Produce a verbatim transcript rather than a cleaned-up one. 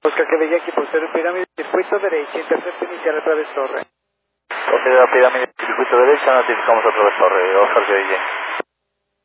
Oscar que veía aquí por ser pirámide, circuito derecha, intercepto inicial a través torre. Torre de la pirámide, circuito derecha, notificamos a través torre, Oscar que veía.